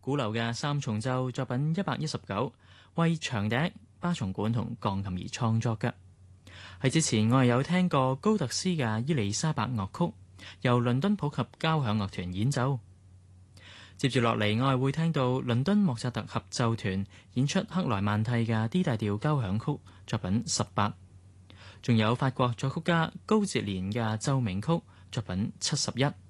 鼓樓嘅三重奏作品119，為長笛、巴松管同鋼琴而創作嘅。喺之前我係有聽過高特斯嘅伊麗莎白樂曲，由倫敦普及交響樂團演奏。接住落嚟，我係會聽到倫敦莫扎特合奏團演出克萊曼蒂嘅 D 大調交響曲作品18，仲有法國作曲家高捷連嘅奏鳴曲作品71。